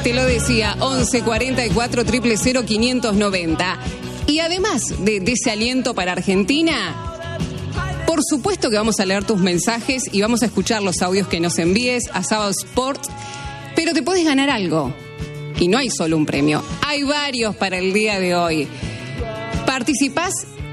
Te lo decía, 11 44 000 590. Y además de ese aliento para Argentina, por supuesto que vamos a leer tus mensajes y vamos a escuchar los audios que nos envíes a Sábado Sport, pero te podés ganar algo. Y no hay solo un premio, hay varios para el día de hoy. Participás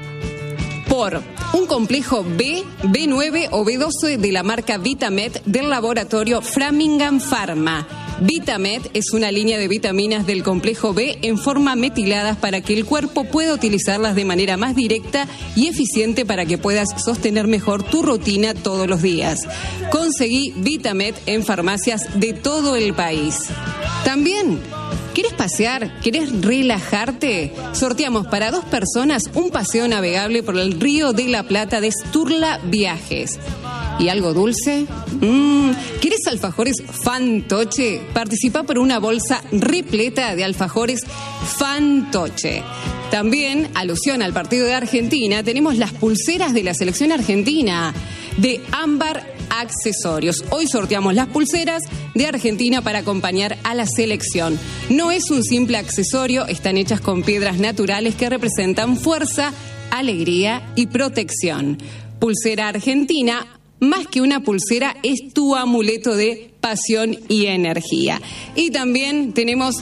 por un complejo B, B9 o B12 de la marca Vitamed del laboratorio Framingham Pharma. Vitamed es una línea de vitaminas del complejo B en forma metiladas para que el cuerpo pueda utilizarlas de manera más directa y eficiente para que puedas sostener mejor tu rutina todos los días. Conseguí Vitamed en farmacias de todo el país. También, ¿querés pasear? ¿Querés relajarte? Sorteamos para 2 personas un paseo navegable por el Río de la Plata de Sturla Viajes. ¿Y algo dulce? ¿Querés alfajores Fantoche? Participa por una bolsa repleta de alfajores Fantoche. También, alusión al partido de Argentina, tenemos las pulseras de la selección argentina de Ámbar Accesorios. Hoy sorteamos las pulseras de Argentina para acompañar a la selección. No es un simple accesorio, están hechas con piedras naturales que representan fuerza, alegría y protección. Pulsera Argentina, más que una pulsera, es tu amuleto de pasión y energía. Y también tenemos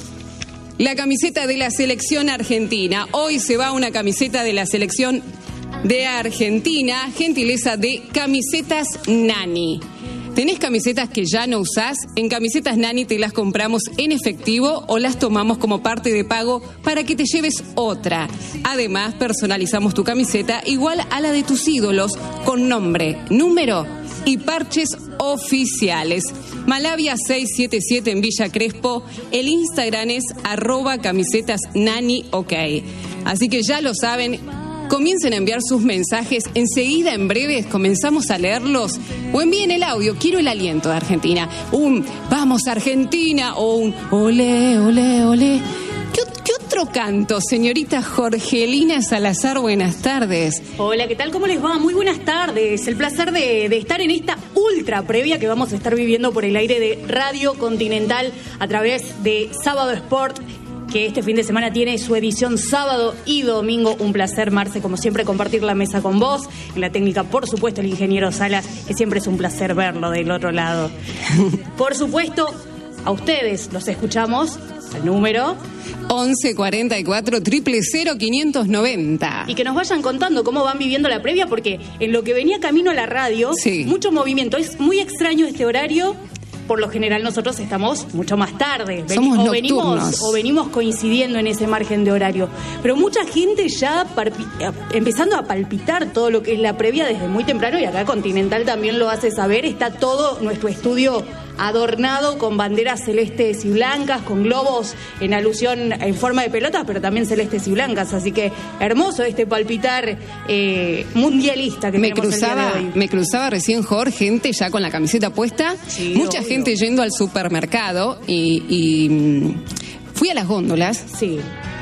la camiseta de la selección argentina. Hoy se va una camiseta de la selección de Argentina, gentileza de Camisetas Nani. ¿Tenés camisetas que ya no usás? En Camisetas Nani te las compramos en efectivo o las tomamos como parte de pago para que te lleves otra. Además, personalizamos tu camiseta igual a la de tus ídolos con nombre, número y parches oficiales. Malavia 677 en Villa Crespo. El Instagram es @camisetasnaniok. Así que ya lo saben. Comiencen a enviar sus mensajes. Enseguida, en breve, comenzamos a leerlos. O envíen el audio. Quiero el aliento de Argentina. Un vamos Argentina o un olé, olé, olé. ¿Qué otro canto, señorita Jorgelina Salazar? Buenas tardes. Hola, ¿qué tal? ¿Cómo les va? Muy buenas tardes. El placer de estar en esta ultra previa que vamos a estar viviendo por el aire de Radio Continental a través de Sábado Sport, que este fin de semana tiene su edición sábado y domingo. Un placer, Marce, como siempre, compartir la mesa con vos. En la técnica, por supuesto, el ingeniero Salas, que siempre es un placer verlo del otro lado. Por supuesto, a ustedes los escuchamos al número 11 44 000 590. Y que nos vayan contando cómo van viviendo la previa, porque en lo que venía camino a la radio, sí, mucho movimiento. Es muy extraño este horario. Por lo general nosotros estamos mucho más tarde. Somos nocturnos. Venimos coincidiendo en ese margen de horario. Pero mucha gente ya empezando a palpitar todo lo que es la previa desde muy temprano, y acá Continental también lo hace saber. Está todo nuestro estudio adornado con banderas celestes y blancas, con globos en alusión en forma de pelotas, pero también celestes y blancas. Así que hermoso este palpitar mundialista que tenemos el día de hoy. Me cruzaba recién, Jorge, gente ya con la camiseta puesta. Sí, mucha obvio. gente yendo al supermercado y fui a las góndolas. Sí.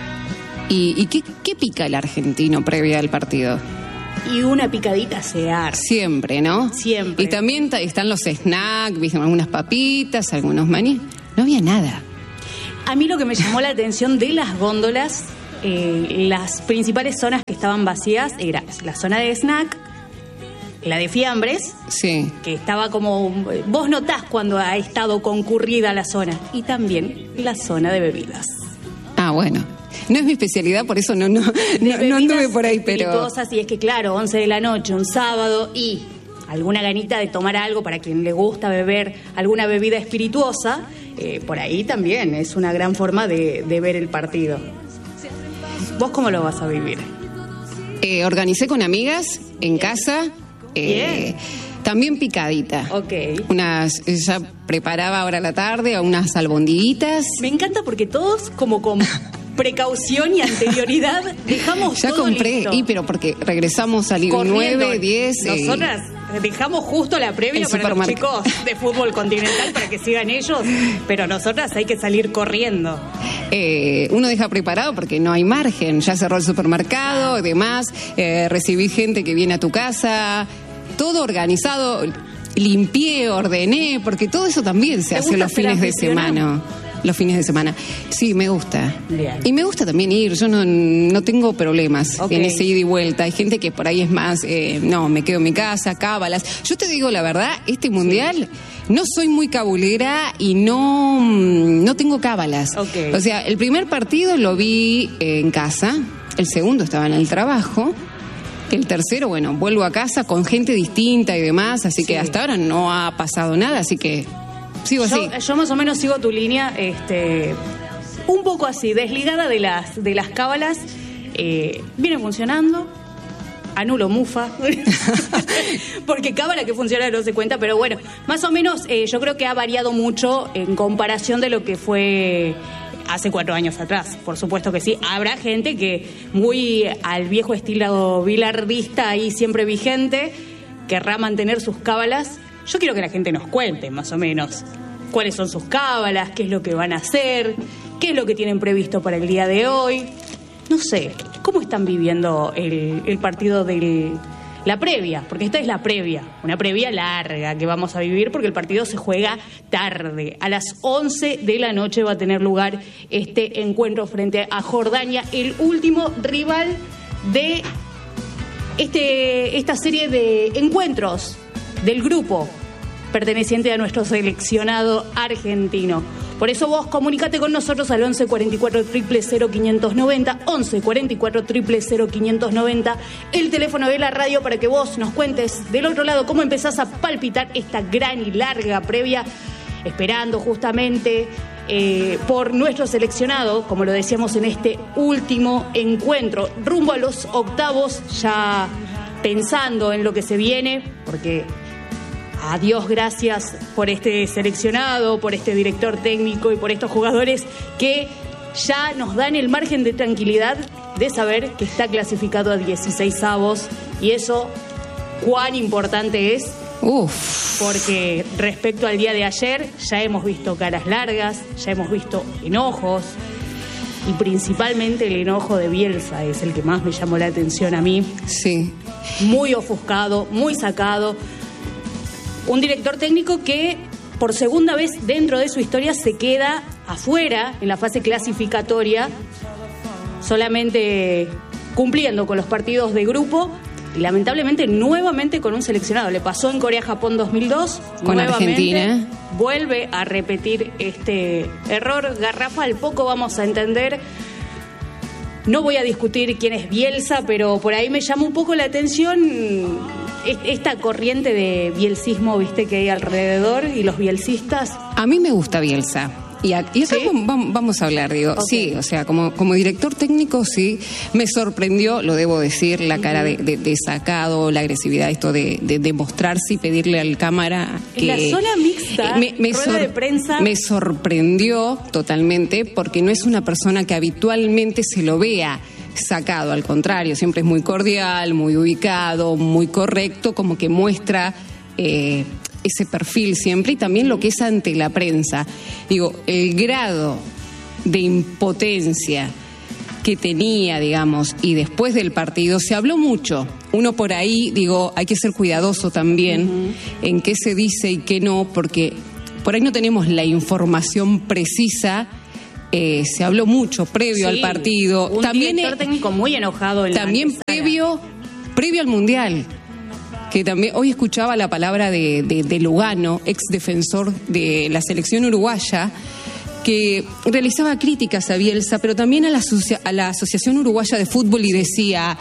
¿Y qué pica el argentino previa al partido? Y una picadita se arma. Siempre, ¿no? Siempre. Y también están los snacks, ¿viste? Algunas papitas, algunos maní. No había nada. A mí lo que me llamó la atención de las góndolas, las principales zonas que estaban vacías, era la zona de snack, la de fiambres, Sí. que estaba como... Vos notás cuando ha estado concurrida la zona. Y también la zona de bebidas. Ah, bueno. No es mi especialidad, por eso no anduve por ahí, pero... Y es que, claro, 11 de la noche, un sábado, y alguna ganita de tomar algo para quien le gusta beber alguna bebida espirituosa, por ahí también es una gran forma de ver el partido. ¿Vos cómo lo vas a vivir? Organicé con amigas en casa. Bien. También picadita. Ok. Ya preparaba ahora a la tarde unas albondiguitas. Me encanta porque todos, como con precaución y anterioridad, dejamos ya todo compré, listo. pero porque regresamos al Corriendo. 9, 10. Nosotras dejamos justo la previa para los chicos de fútbol continental para que sigan ellos, pero nosotras hay que salir corriendo. Uno deja preparado porque no hay margen. Ya cerró el supermercado y demás. Recibí gente que viene a tu casa. Todo organizado. Limpié, ordené, porque todo eso también se hace los fines de semana. los fines de semana. Sí, me gusta. Bien. Y me gusta también ir, yo no tengo problemas Ok. en ese ida y vuelta. Hay gente que por ahí es más, no, me quedo en mi casa, cábalas. Yo te digo la verdad, este mundial no soy muy cabulera y no tengo cábalas. Ok. O sea, el primer partido lo vi en casa, el segundo estaba en el trabajo. El tercero, bueno, vuelvo a casa con gente distinta y demás, así que Sí. hasta ahora no ha pasado nada, así que sigo así. Yo más o menos sigo tu línea, un poco así, desligada de las cábalas. Viene funcionando. Anulo mufa. Porque cábala que funciona no se cuenta, pero bueno, más o menos yo creo que ha variado mucho en comparación de lo que fue hace 4 años atrás. Por supuesto que sí. Habrá gente que muy al viejo estilo bilardista ahí siempre vigente, querrá mantener sus cábalas. Yo quiero que la gente nos cuente más o menos cuáles son sus cábalas, qué es lo que van a hacer, qué es lo que tienen previsto para el día de hoy. No sé, ¿cómo están viviendo el partido de la previa? Porque esta es la previa, una previa larga que vamos a vivir porque el partido se juega tarde. A las 11 de la noche va a tener lugar este encuentro frente a Jordania, el último rival de esta serie de encuentros del grupo perteneciente a nuestro seleccionado argentino. Por eso vos comunicate con nosotros al 11 44 000 590, 11 44 000 590, el teléfono de la radio para que vos nos cuentes del otro lado cómo empezás a palpitar esta gran y larga previa, esperando justamente por nuestro seleccionado, como lo decíamos en este último encuentro, rumbo a los octavos, ya pensando en lo que se viene, porque a Dios gracias por este seleccionado, por este director técnico y por estos jugadores que ya nos dan el margen de tranquilidad de saber que está clasificado a 16avos, y eso cuán importante es. Uf. Porque respecto al día de ayer ya hemos visto caras largas, ya hemos visto enojos, y principalmente el enojo de Bielsa es el que más me llamó la atención a mí. Sí. Muy ofuscado, muy sacado. Un director técnico que por segunda vez dentro de su historia se queda afuera en la fase clasificatoria, solamente cumpliendo con los partidos de grupo y lamentablemente nuevamente con un seleccionado. Le pasó en Corea-Japón 2002, con nuevamente Argentina. Vuelve a repetir este error garrafal. Poco vamos a entender. No voy a discutir quién es Bielsa, pero por ahí me llama un poco la atención esta corriente de bielsismo, viste, que hay alrededor, y los bielsistas. A mí me gusta Bielsa. Y acá ¿Sí? vamos a hablar, digo, Okay. sí, o sea, como director técnico, sí, me sorprendió, lo debo decir, la cara de sacado, la agresividad, esto de mostrarse y pedirle al cámara En que... la zona mixta, rueda de prensa. Me sorprendió totalmente, porque no es una persona que habitualmente se lo vea sacado, al contrario, siempre es muy cordial, muy ubicado, muy correcto, como que muestra ese perfil siempre, y también lo que es ante la prensa. Digo, el grado de impotencia que tenía, digamos, y después del partido se habló mucho. Uno por ahí, digo, hay que ser cuidadoso también en qué se dice y qué no, porque por ahí no tenemos la información precisa. Se habló mucho previo al partido. Un también director técnico muy enojado en también la antesala. previo al Mundial. Que también hoy escuchaba la palabra de Lugano, ex defensor de la selección uruguaya, que realizaba críticas a Bielsa, pero también a la Asociación Uruguaya de Fútbol, y decía: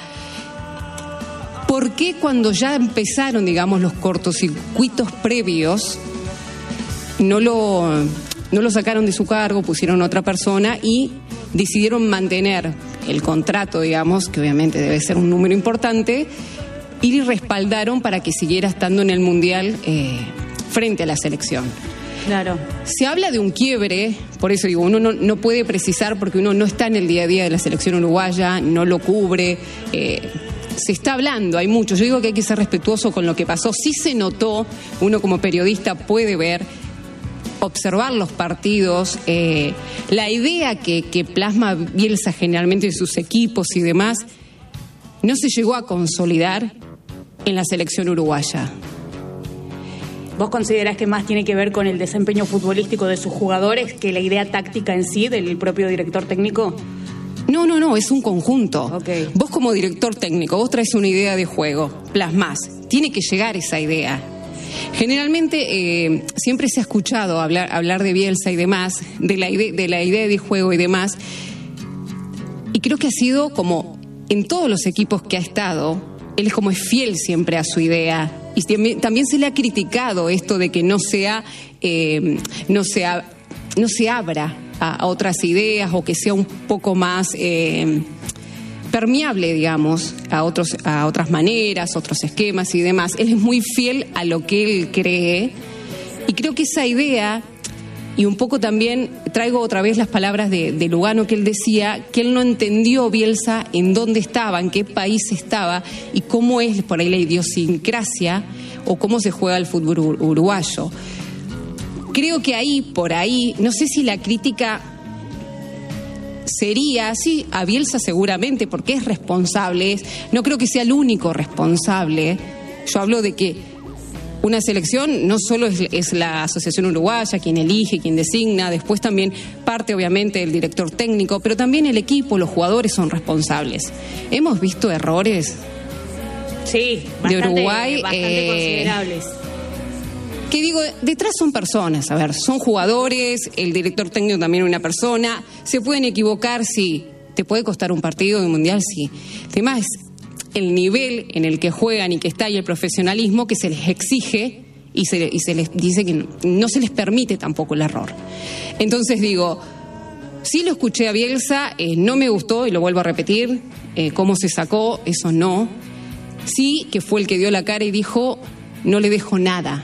¿por qué cuando ya empezaron, digamos, los cortocircuitos previos, no lo sacaron de su cargo, pusieron a otra persona y decidieron mantener el contrato, digamos, que obviamente debe ser un número importante, y respaldaron para que siguiera estando en el Mundial frente a la selección? Claro. Se habla de un quiebre, por eso digo, uno no puede precisar porque uno no está en el día a día de la selección uruguaya, no lo cubre, se está hablando, hay mucho. Yo digo que hay que ser respetuoso con lo que pasó. Sí se notó, uno como periodista puede ver, observar los partidos, la idea que plasma Bielsa generalmente de sus equipos y demás, no se llegó a consolidar en la selección uruguaya. ¿Vos considerás que más tiene que ver con el desempeño futbolístico de sus jugadores que la idea táctica en sí del propio director técnico? No, es un conjunto. Okay. Vos como director técnico, vos traes una idea de juego, plasmás, tiene que llegar esa idea. Generalmente siempre se ha escuchado hablar de Bielsa y demás, de la idea de juego y demás, y creo que ha sido como en todos los equipos que ha estado, él es como es fiel siempre a su idea. Y también se le ha criticado esto de que no se abra a otras ideas o que sea un poco más permeable, digamos, a otras maneras, otros esquemas y demás. Él es muy fiel a lo que él cree y creo que esa idea, y un poco también traigo otra vez las palabras de Lugano, que él decía que él no entendió Bielsa en dónde estaba, en qué país estaba y cómo es por ahí la idiosincrasia o cómo se juega el fútbol uruguayo. Creo que por ahí, no sé si la crítica sería, sí, a Bielsa seguramente, porque es responsable, no creo que sea el único responsable. Yo hablo de que una selección no solo es la Asociación Uruguaya quien elige, quien designa, después también parte obviamente el director técnico, pero también el equipo, los jugadores son responsables. Hemos visto errores bastante, de Uruguay bastante considerables. Que digo, detrás son personas, son jugadores, el director técnico también es una persona, se pueden equivocar, sí, te puede costar un partido de mundial, sí. Además, el nivel en el que juegan y que está y el profesionalismo que se les exige y se les dice que no se les permite tampoco el error. Entonces digo, sí lo escuché a Bielsa, no me gustó y lo vuelvo a repetir, cómo se sacó, eso no. Sí que fue el que dio la cara y dijo, no le dejo nada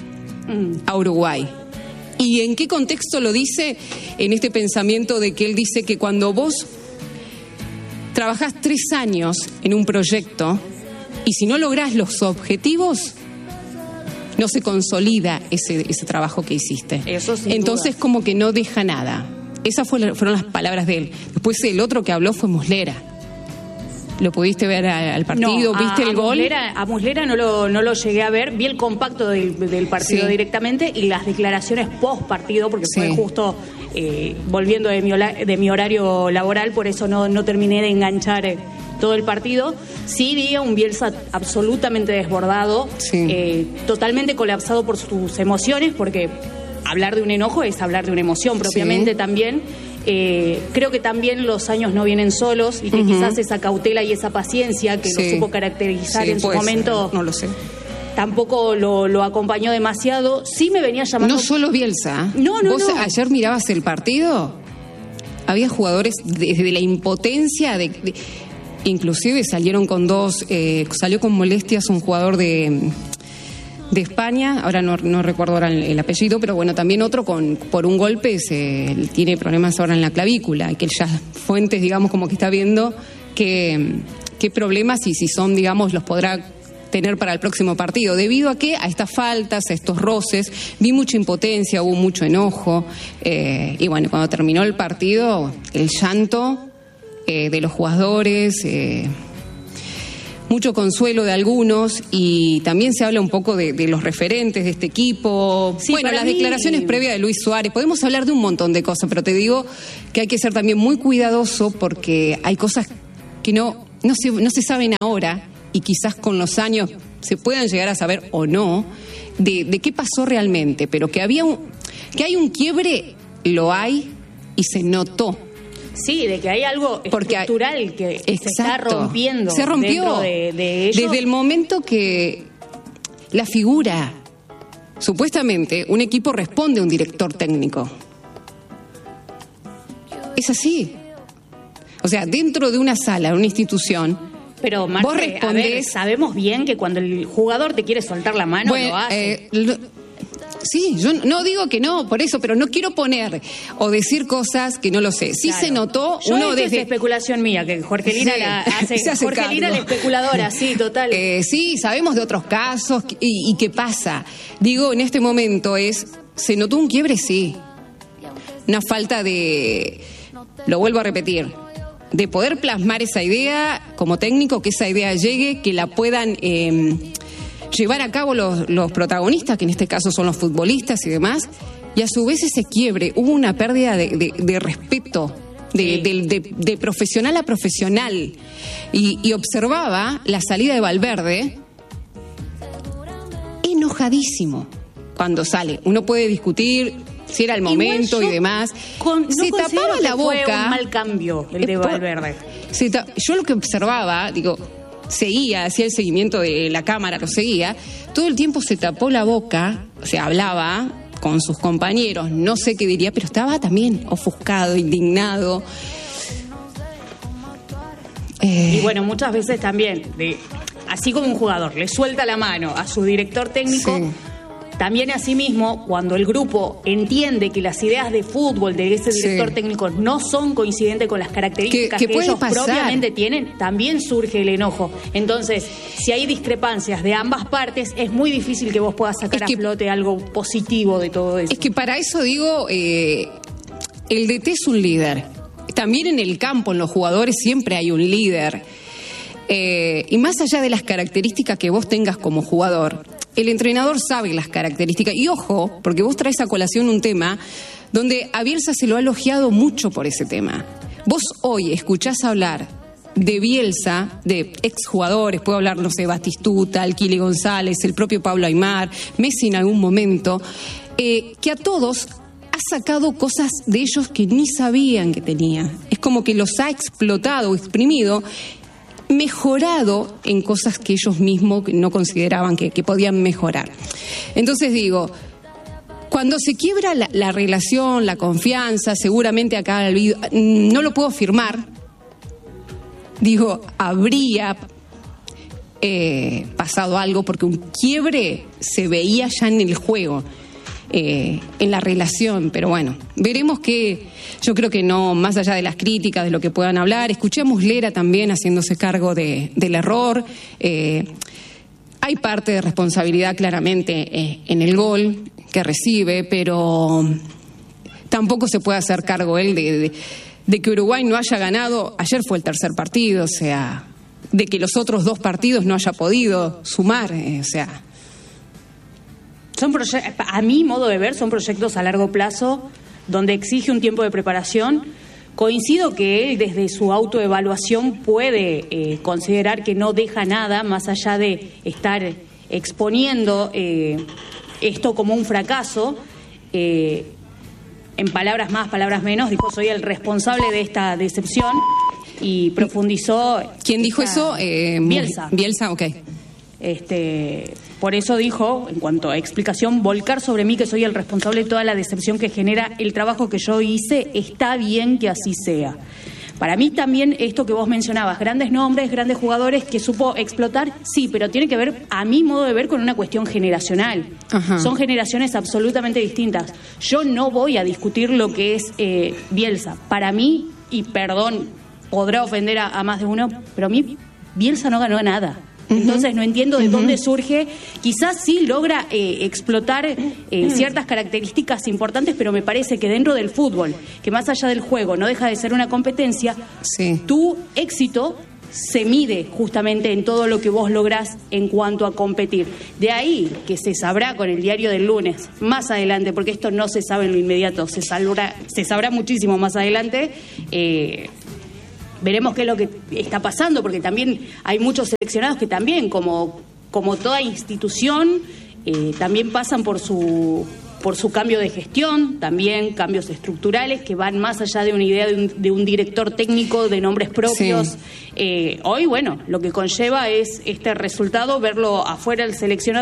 a Uruguay. ¿Y en qué contexto lo dice? En este pensamiento de que él dice que cuando vos trabajás 3 años en un proyecto y si no lográs los objetivos, no se consolida ese trabajo que hiciste. Eso sin Entonces duda. Como que no deja nada. Esas fueron las palabras de él. Después el otro que habló fue Muslera. ¿Lo pudiste ver al partido? No, ¿viste el gol? A Muslera no lo llegué a ver. Vi el compacto del partido directamente y las declaraciones post partido, porque fue justo volviendo de mi horario laboral, por eso no terminé de enganchar todo el partido. Sí vi a un Bielsa absolutamente desbordado, totalmente colapsado por sus emociones, porque hablar de un enojo es hablar de una emoción propiamente también. Creo que también los años no vienen solos y que quizás esa cautela y esa paciencia que lo supo caracterizar en su momento, no lo sé, tampoco lo acompañó demasiado. Sí me venía llamando... No solo Bielsa. ¿Vos ayer mirabas el partido? Había jugadores desde la impotencia inclusive salieron con salió con molestias un jugador de España, ahora no recuerdo ahora el apellido, pero bueno, también otro por un golpe tiene problemas ahora en la clavícula, y que ya fuentes, digamos, como que está viendo qué problemas y si son, digamos, los podrá tener para el próximo partido. ¿Debido a qué? A estas faltas, a estos roces, vi mucha impotencia, hubo mucho enojo, y bueno, cuando terminó el partido, el llanto de los jugadores, mucho consuelo de algunos, y también se habla un poco de los referentes de este equipo. Sí, bueno, las declaraciones previas de Luis Suárez, podemos hablar de un montón de cosas, pero te digo que hay que ser también muy cuidadoso porque hay cosas que no se saben ahora y quizás con los años se puedan llegar a saber o no de qué pasó realmente, pero que hay un quiebre, lo hay y se notó. Sí, de que hay algo estructural que se está rompiendo. Se rompió de ellos. Desde el momento que la figura, supuestamente, un equipo responde a un director técnico. Es así. O sea, dentro de una sala, una institución, pero Marce, vos respondés... sabemos bien que cuando el jugador te quiere soltar la mano, lo hace. Sí, yo no digo que no, por eso, pero no quiero poner o decir cosas que no lo sé. Sí, claro. Se notó desde especulación mía, que Jorge Lina la hace. Jorge Lina la especuladora, sí, total. Sí, sabemos de otros casos y qué pasa. Digo, en este momento se notó un quiebre, sí. Una falta lo vuelvo a repetir, de poder plasmar esa idea como técnico, que esa idea llegue, que la puedan llevar a cabo los protagonistas, que en este caso son los futbolistas y demás, y a su vez ese quiebre, hubo una pérdida de respeto, de profesional a profesional, y observaba la salida de Valverde enojadísimo cuando sale. Uno puede discutir si era el momento y demás. Se tapaba la boca. Fue un mal cambio el de Valverde. Yo lo que observaba, seguía, hacía el seguimiento de la cámara, lo seguía, todo el tiempo se tapó la boca, o sea, hablaba con sus compañeros, no sé qué diría, pero estaba también ofuscado, indignado. Y bueno, muchas veces también, así como un jugador le suelta la mano a su director técnico, sí, también asimismo, cuando el grupo entiende que las ideas de fútbol de ese director técnico no son coincidentes con las características que ellos propiamente tienen, también surge el enojo. Entonces, si hay discrepancias de ambas partes, es muy difícil que vos puedas sacar a flote algo positivo de todo eso. Es que para eso digo, el DT es un líder. También en el campo, en los jugadores, siempre hay un líder. Y más allá de las características que vos tengas como jugador, el entrenador sabe las características. Y ojo, porque vos traes a colación un tema donde a Bielsa se lo ha elogiado mucho por ese tema. Vos hoy escuchás hablar de Bielsa, de exjugadores, puedo hablar, no sé, Batistuta, Alquili González, el propio Pablo Aimar, Messi en algún momento, que a todos ha sacado cosas de ellos que ni sabían que tenía. Es como que los ha explotado, exprimido, mejorado en cosas que ellos mismos no consideraban que podían mejorar. Entonces digo, cuando se quiebra la relación, la confianza, seguramente acá no lo puedo afirmar, digo, habría pasado algo, porque un quiebre se veía ya en el juego, en la relación, pero bueno, veremos que yo creo que no, más allá de las críticas, de lo que puedan hablar. Escuché a Muslera también haciéndose cargo del error. Hay parte de responsabilidad claramente en el gol que recibe, pero tampoco se puede hacer cargo él de que Uruguay no haya ganado. Ayer fue el tercer partido, o sea, de que los otros dos partidos no haya podido sumar, o sea. A mi modo de ver, son proyectos a largo plazo donde exige un tiempo de preparación. Coincido que él, desde su autoevaluación, puede considerar que no deja nada más allá de estar exponiendo esto como un fracaso. En palabras más, palabras menos, dijo: soy el responsable de esta decepción, y profundizó. ¿Quién dijo eso? Bielsa. Bielsa, ok. Por eso dijo, en cuanto a explicación, volcar sobre mí que soy el responsable de toda la decepción que genera el trabajo que yo hice. Está bien que así sea. Para mí también esto que vos mencionabas, grandes nombres, grandes jugadores que supo explotar, sí, pero tiene que ver, a mi modo de ver, con una cuestión generacional. Ajá. Son generaciones absolutamente distintas. Yo no voy a discutir lo que es Bielsa. Para mí, y perdón, podrá ofender a más de uno, pero a mí Bielsa no ganó nada. Entonces no entiendo de dónde surge. Quizás sí logra explotar ciertas características importantes, pero me parece que dentro del fútbol, que más allá del juego no deja de ser una competencia, sí, tu éxito se mide justamente en todo lo que vos lográs en cuanto a competir. De ahí que se sabrá con el diario del lunes, más adelante, porque esto no se sabe en lo inmediato, se sabrá muchísimo más adelante. Veremos qué es lo que está pasando, porque también hay muchos seleccionados que también, como toda institución, también pasan por su cambio de gestión, también cambios estructurales que van más allá de una idea de un director técnico, de nombres propios. Sí. Hoy, bueno, lo que conlleva es este resultado, verlo afuera del seleccionado